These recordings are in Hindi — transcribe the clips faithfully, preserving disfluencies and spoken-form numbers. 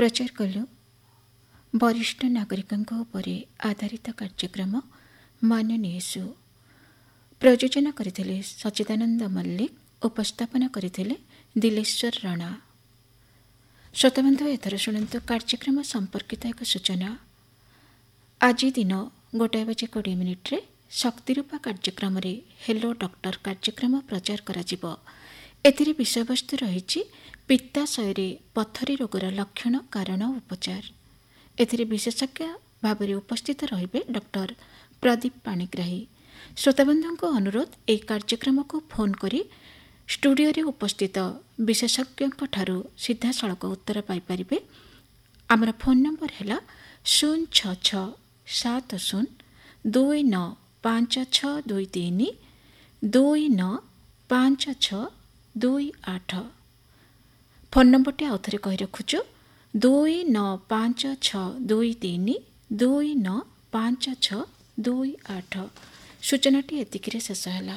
प्रचार कलु वरिष्ठ नागरिकଙ୍କ ଉପରେ आधारित କାର୍ଯ୍ୟକ୍ରମ माननीयसु प्रयोजना କରିଥିଲେ ସଚିଦାନନ୍ଦ ମଲ୍ଲିକ ଉପସ୍ଥାପନା କରିଥିଲେ ଦିଲେଶ୍ୱର ରାଣା। ଶ୍ରୋତାବନ୍ଧୁ ଏଥର ଶୁଣନ୍ତୁ କାର୍ଯ୍ୟକ୍ରମ ସମ୍ପର୍କିତ ଏକ ସୂଚନା। ଆଜି ଦିନ ଗୋଟାଏ ବାଜି କୋଡ଼ିଏ ମିନିଟ୍ରେ ଶକ୍ତିରୂପା କାର୍ଯ୍ୟକ୍ରମରେ ହେଲୋ ଡକ୍ଟର କାର୍ଯ୍ୟକ୍ରମ ପ୍ରଚାର କରାଯିବ। ଏଥିରେ ବିଷୟବସ୍ତୁ ରହିଛି ପିତ୍ତାଶୟରେ ପଥରୀ ରୋଗର ଲକ୍ଷଣ କାରଣ ଓ ଉପଚାର। ଏଥିରେ ବିଶେଷଜ୍ଞ ଭାବରେ ଉପସ୍ଥିତ ରହିବେ ଡକ୍ଟର ପ୍ରଦୀପ ପାଣିଗ୍ରାହୀ। ଶ୍ରୋତାବନ୍ଧୁଙ୍କ ଅନୁରୋଧ ଏହି କାର୍ଯ୍ୟକ୍ରମକୁ ଫୋନ୍ କରି ଷ୍ଟୁଡ଼ିଓରେ ଉପସ୍ଥିତ ବିଶେଷଜ୍ଞଙ୍କଠାରୁ ସିଧାସଳଖ ଉତ୍ତର ପାଇପାରିବେ। ଆମର ଫୋନ୍ ନମ୍ବର ହେଲା ଶୂନ ଛଅ ଛଅ ସାତ ଶୂନ ଦୁଇ ନଅ ପାଞ୍ଚ ଛଅ ଦୁଇ ତିନି ଦୁଇ ନଅ ପାଞ୍ଚ ଛଅ ଦୁଇ ଆଠ। ଫୋନ୍ ନମ୍ବରଟି ଆଉ ଥରେ କହି ରଖୁଛୁ ଦୁଇ ନଅ ପାଞ୍ଚ ଛଅ ଦୁଇ ତିନି ଦୁଇ ନଅ ପାଞ୍ଚ ଛଅ ଦୁଇ ଆଠ। ସୂଚନାଟି ଏତିକିରେ ଶେଷ ହେଲା।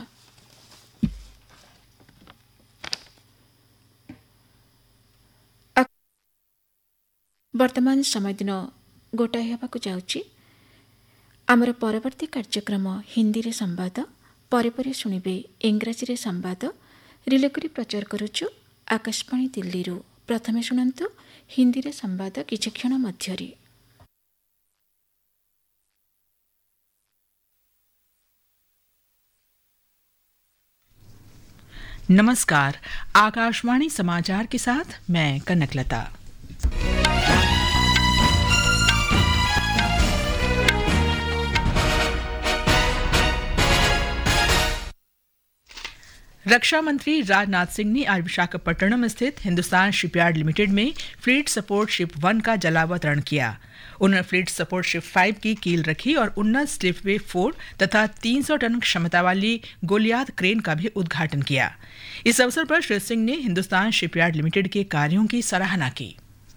ବର୍ତ୍ତମାନ ସମୟ ଦିନ ଗୋଟାଏ ହେବାକୁ ଯାଉଛି। ଆମର ପରବର୍ତ୍ତୀ କାର୍ଯ୍ୟକ୍ରମ ହିନ୍ଦୀରେ ସମ୍ବାଦ, ପରେ ପରେ ଶୁଣିବେ ଇଂରାଜୀରେ ସମ୍ବାଦ। ରିଲେ କରି ପ୍ରଚାର କରୁଛୁ ଆକାଶବାଣୀ ଦିଲ୍ଲୀରୁ। ପ୍ରଥମେ ଶୁଣନ୍ତୁ ହିନ୍ଦୀରେ ସମ୍ବାଦ କିଛି କ୍ଷଣ ମଧ୍ୟରେ। नमस्कार, आकाशवाणी समाचार के साथ मैं कनकलता। रक्षा मंत्री राजनाथ सिंह ने आज विशाखापट्टनम स्थित हिंदुस्तान शिपयार्ड लिमिटेड में फ्लीट सपोर्ट शिप वन का जलावतरण किया। उन्होंने फ्लीट सपोर्ट शिप फाइव की कील रखी और उन्नत स्लिपवे फोर तथा तीन सौ टन क्षमता वाली गोलियात क्रेन का भी उद्घाटन किया। इस अवसर पर श्री सिंह ने हिंदुस्तान शिपयार्ड लिमिटेड के कार्यों की सराहना की।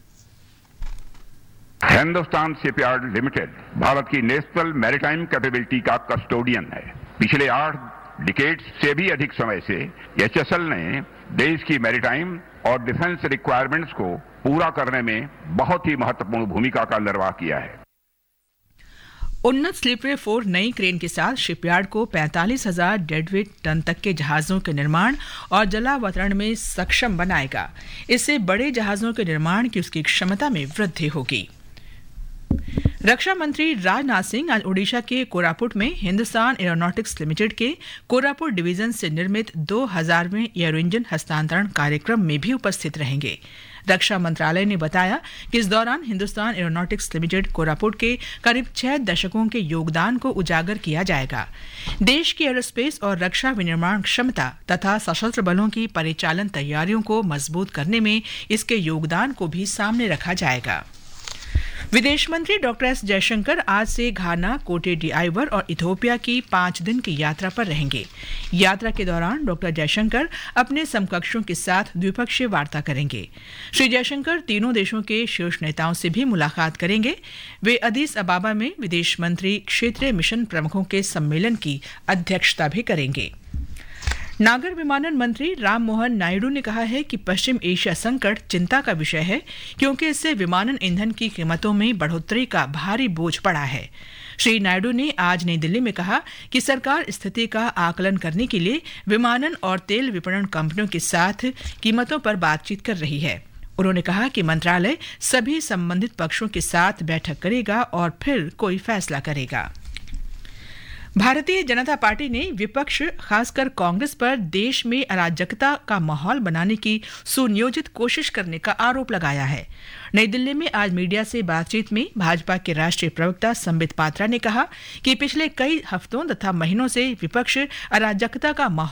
हिंदुस्तान शिपयार्ड लिमिटेड भारत की नेशनल मैरीटाइम कैपेबिलिटी का कस्टोडियन है। पिछले आठ डिकेड से भी अधिक समय से एचएसएल ने देश की मैरीटाइम और डिफेंस रिक्वायरमेंट्स को पूरा करने में बहुत ही महत्वपूर्ण भूमिका का निर्वाह किया है। उन्नत स्लिपवे फोर नई क्रेन के साथ शिपयार्ड को पैंतालीस हजार डेडवेट टन तक के जहाजों के निर्माण और जलावतरण में सक्षम बनाएगा। इससे बड़े जहाजों के निर्माण की उसकी क्षमता में वृद्धि होगी। रक्षा मंत्री राजनाथ सिंह आज ओडिशा के कोरापुट में हिंदुस्तान एरोनॉटिक्स लिमिटेड के कोरापुट डिवीजन से निर्मित दो हजारवें एयरो इंजन हस्तांतरण कार्यक्रम में भी उपस्थित रहेंगे। रक्षा मंत्रालय ने बताया कि इस दौरान हिंदुस्तान एरोनॉटिक्स लिमिटेड कोरापुट के करीब छह दशकों के योगदान को उजागर किया जाएगा। देश की एरोस्पेस और रक्षा विनिर्माण क्षमता तथा सशस्त्र बलों की परिचालन तैयारियों को मजबूत करने में इसके योगदान को भी सामने रखा जाएगा। विदेश मंत्री डॉक्टर एस जयशंकर आज से घाना, कोटे डी आइवर और इथियोपिया की पांच दिन की यात्रा पर रहेंगे। यात्रा के दौरान डॉक्टर जयशंकर अपने समकक्षों के साथ द्विपक्षीय वार्ता करेंगे। श्री जयशंकर तीनों देशों के शीर्ष नेताओं से भी मुलाकात करेंगे। वे अदीस अबाबा में विदेश मंत्री क्षेत्रीय मिशन प्रमुखों के सम्मेलन की अध्यक्षता भी करेंगे। नागर विमानन मंत्री राम मोहन नायडू ने कहा है कि पश्चिम एशिया संकट चिंता का विषय है, क्योंकि इससे विमानन ईंधन की कीमतों में बढ़ोतरी का भारी बोझ पड़ा है। श्री नायडू ने आज नई दिल्ली में कहा कि सरकार स्थिति का आकलन करने के लिए विमानन और तेल विपणन कंपनियों के साथ कीमतों पर बातचीत कर रही है। उन्होंने कहा कि मंत्रालय सभी संबंधित पक्षों के साथ बैठक करेगा और फिर कोई फैसला करेगा। भारतीय जनता पार्टी ने विपक्ष, खासकर कांग्रेस पर देश में अराजकता का माहौल बनाने की सुनियोजित कोशिश करने का आरोप लगाया है। नई दिल्ली में आज मीडिया से बातचीत में भाजपा के राष्ट्रीय प्रवक्ता संबित पात्रा ने कहा कि पिछले कई हफ्तों तथा महीनों से विपक्ष अराजकता का माहौल